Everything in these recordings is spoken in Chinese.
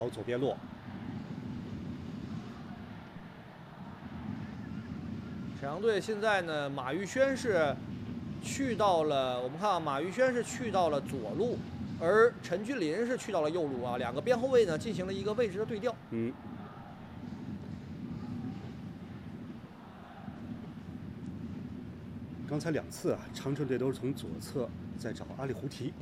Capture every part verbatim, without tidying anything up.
朝左边落。 沈阳队现在呢，马玉轩是去到了，我们看啊，马玉轩是去到了左路，而陈俊林是去到了右路啊，两个边后卫呢进行了一个位置的对调。 嗯。刚才两次啊，长春队都是从左侧在找阿里胡提。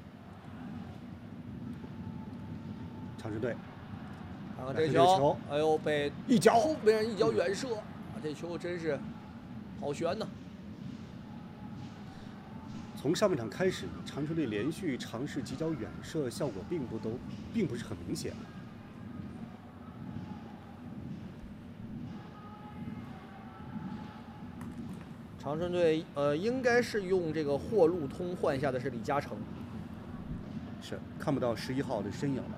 长春队， 看看这球，哎呦，被一脚后边一脚远射，啊，这球真是好悬呐！ 从上半场开始，长春队连续尝试几脚远射，效果并不都并不是很明显。 长春队呃，应该是用这个霍路通换下的是李嘉诚， 是看不到十一号的身影了。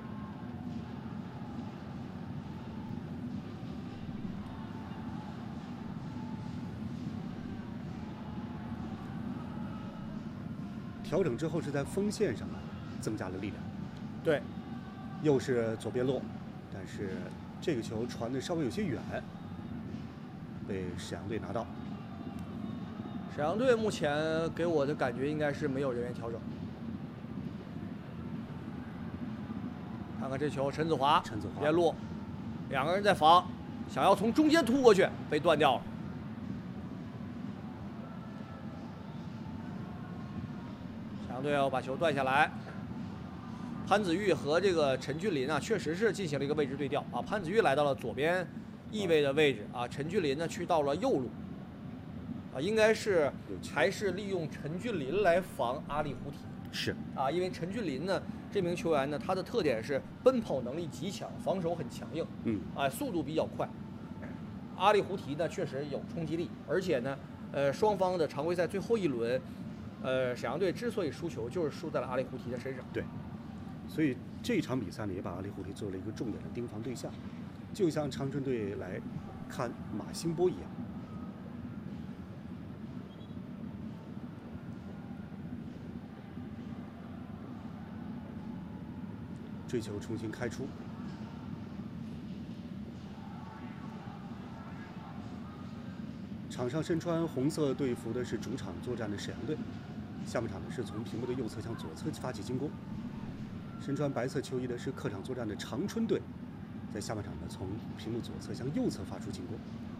调整之后是在锋线上增加了力量。 对， 又是左边路，但是这个球传的稍微有些远，被沈阳队拿到。 沈阳队目前给我的感觉应该是没有人员调整。看看这球，陈子华， 陈子华边路，两个人在防，想要从中间突过去，被断掉了。沈阳队要把球断下来。潘子玉和这个陈俊林啊，确实是进行了一个位置对调啊。潘子玉来到了左边翼位的位置啊，陈俊林呢去到了右路。啊，应该是还是利用陈俊林来防阿里胡提。 是啊，因为陈俊林呢这名球员呢，他的特点是奔跑能力极强，防守很强硬， 嗯， 啊，速度比较快。阿里胡提呢确实有冲击力，而且呢，呃，双方的常规赛最后一轮，呃，沈阳队之所以输球，就是输在了阿里胡提的身上。 对，所以这场比赛呢，也把阿里胡提做了一个重点的盯防对象，就像长春队来看马兴波一样。追求重新开出，场上身穿红色队服的是主场作战的沈阳队，下半场呢是从屏幕的右侧向左侧发起进攻。身穿白色球衣的是客场作战的长春队，在下半场呢从屏幕左侧向右侧发出进攻。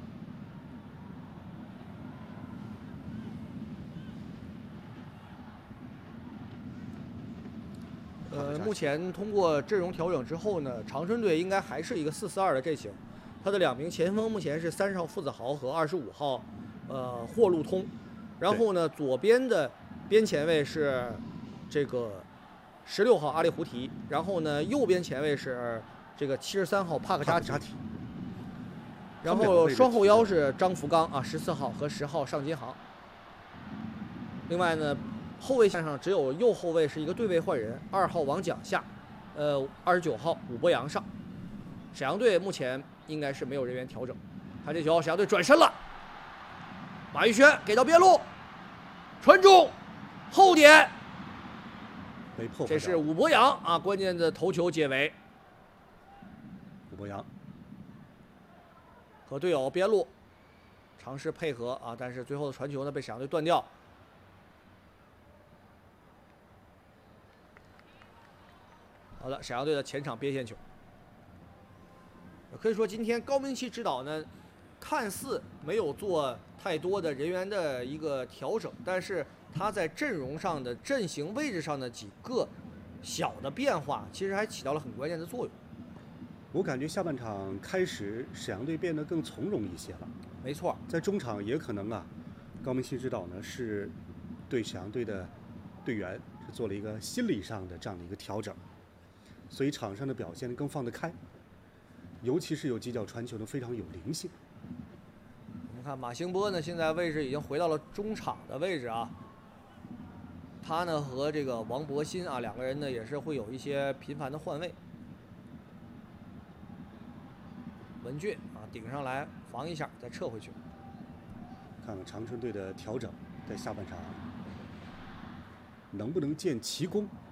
呃，目前通过阵容调整之后呢，长春队应该还是一个四四二的阵型。他的两名前锋目前是三十号傅子豪和二十五号，呃，霍路通。然后呢，左边的边前卫是这个十六号阿里胡提，然后呢，右边前卫是这个七十三号帕克扎提。然后双后腰是张福刚啊，十四号和十号尚金航。另外呢，后卫线上只有右后卫是一个对位换人，二号王蒋下，呃，二十九号武博洋上。沈阳队目前应该是没有人员调整。看这球，沈阳队转身了，马玉轩给到边路，传中，后点， 被破坏。 这是武博洋啊，关键的头球解围。 武博洋和队友边路尝试配合啊，但是最后的传球呢被沈阳队断掉。好的，沈阳队的前场边线球。可以说，今天高明奇指导呢，看似没有做太多的人员的一个调整，但是他在阵容上的阵型位置上的几个小的变化，其实还起到了很关键的作用。 我感觉下半场开始，沈阳队变得更从容一些了。 没错， 在中场也可能啊，高明奇指导呢是对沈阳队的队员是做了一个心理上的这样的一个调整，所以场上的表现更放得开。尤其是有几脚传球呢，非常有灵性。 我们看马兴波呢，现在位置已经回到了中场的位置啊。他呢和这个王博鑫啊两个人呢也是会有一些频繁的换位。文俊啊顶上来防一下，再撤回去。 看看长春队的调整，在下半场能不能见奇功？